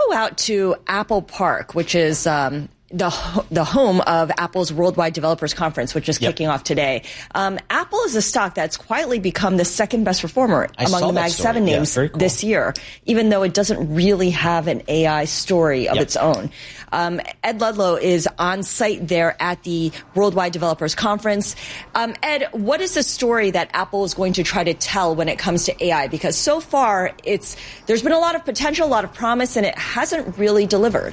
go out to Apple Park, which is the home of Apple's Worldwide Developers Conference, which is kicking off today. Apple is a stock that's quietly become the second best performer among the Mag 7 names this year, even though it doesn't really have an AI story of its own. Ed Ludlow is on site there at the Worldwide Developers Conference. Ed, what is the story that Apple is going to try to tell when it comes to AI? Because so far, there's been a lot of potential, a lot of promise, and it hasn't really delivered.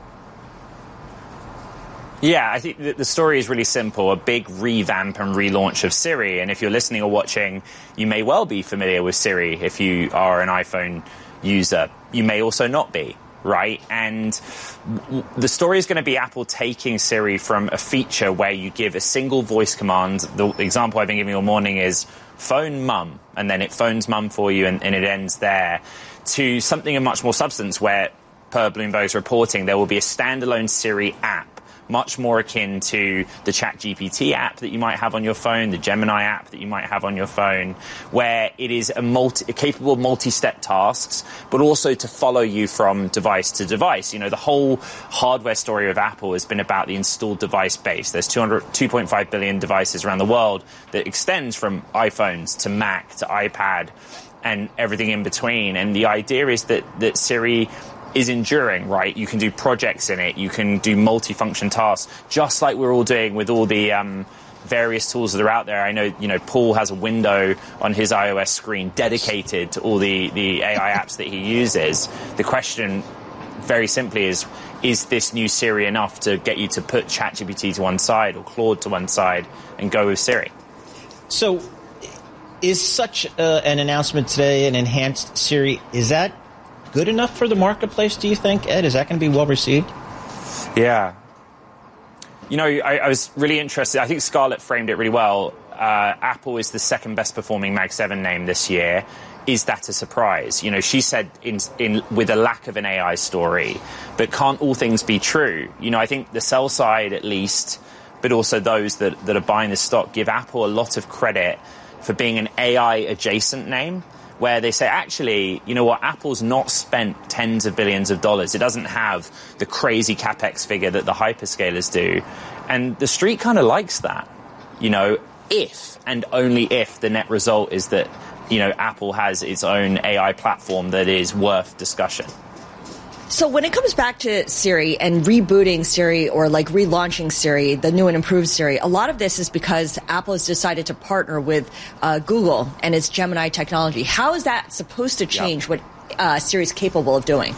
Yeah, I think the story is really simple, a big revamp and relaunch of Siri. And if you're listening or watching, you may well be familiar with Siri if you are an iPhone user. You may also not be, right? And the story is going to be Apple taking Siri from a feature where you give a single voice command. The example I've been giving all morning is phone mum, and then it phones mum for you and it ends there, to something of much more substance where, per Bloomberg's reporting, there will be a standalone Siri app, much more akin to the ChatGPT app that you might have on your phone, the Gemini app that you might have on your phone, where it is capable of multi-step tasks, but also to follow you from device to device. You know, the whole hardware story of Apple has been about the installed device base. There's 2.5 billion devices around the world that extends from iPhones to Mac to iPad and everything in between. And the idea is that Siri is enduring, right? You can do projects in it. You can do multifunction tasks, just like we're all doing with all the various tools that are out there. I know, Paul has a window on his iOS screen dedicated to all the AI apps that he uses. The question, very simply, is this new Siri enough to get you to put ChatGPT to one side or Claude to one side and go with Siri? So is such an announcement today, an enhanced Siri, is that good enough for the marketplace, do you think, Ed? Is that going to be well received? Yeah. I was really interested. I think Scarlett framed it really well. Apple is the second best performing Mag 7 name this year. Is that a surprise? She said with a lack of an AI story, but can't all things be true? I think the sell side, at least, but also those that are buying the stock, give Apple a lot of credit for being an AI adjacent name, where they say, actually, you know what, Apple's not spent tens of billions of dollars. It doesn't have the crazy CapEx figure that the hyperscalers do. And the street kind of likes that, if and only if the net result is that, Apple has its own AI platform that is worth discussion. So when it comes back to Siri and rebooting Siri or relaunching Siri, the new and improved Siri, a lot of this is because Apple has decided to partner with Google and its Gemini technology. How is that supposed to change what Siri is capable of doing?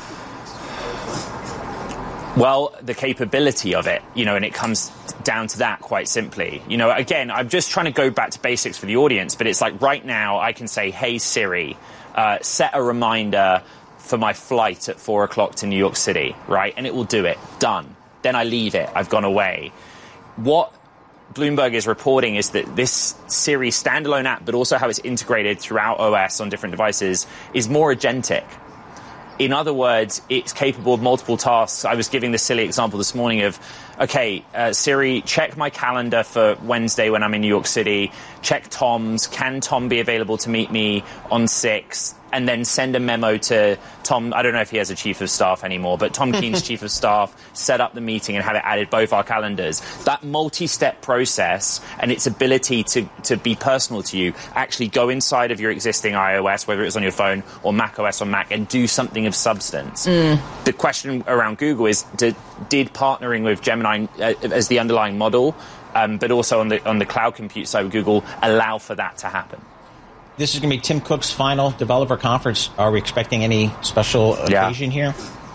Well, the capability of it, and it comes down to that quite simply. Again, I'm just trying to go back to basics for the audience, but it's like right now I can say, hey, Siri, set a reminder for my flight at 4 o'clock to New York City, right? And it will do it. Done. Then I leave it. I've gone away. What Bloomberg is reporting is that this Siri standalone app, but also how it's integrated throughout OS on different devices, is more agentic. In other words, it's capable of multiple tasks. I was giving the silly example this morning of, Siri, check my calendar for Wednesday when I'm in New York City. Check Tom's. Can Tom be available to meet me on 6? And then send a memo to Tom. I don't know if he has a chief of staff anymore, but Tom Keen's chief of staff, set up the meeting and have it added both our calendars. That multi-step process and its ability to be personal to you, actually go inside of your existing iOS, whether it's on your phone or macOS on Mac, and do something of substance. The question around Google is, did partnering with Gemini as the underlying model, but also on the cloud compute side with Google, allow for that to happen? This is going to be Tim Cook's final developer conference. Are we expecting any special occasion here?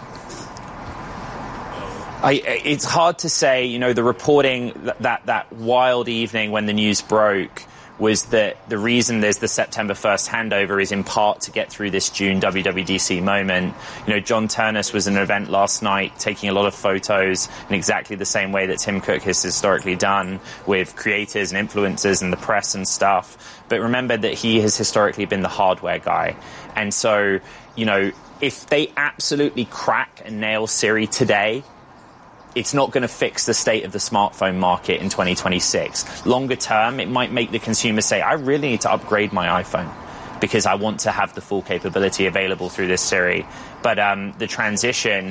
It's hard to say. The reporting that wild evening when the news broke was that the reason there's the September 1st handover is in part to get through this June WWDC moment. John Turnus was in an event last night taking a lot of photos in exactly the same way that Tim Cook has historically done with creators and influencers and the press and stuff. But remember that he has historically been the hardware guy. And so, if they absolutely crack and nail Siri today, it's not going to fix the state of the smartphone market in 2026. Longer term, it might make the consumer say, I really need to upgrade my iPhone because I want to have the full capability available through this Siri. But the transition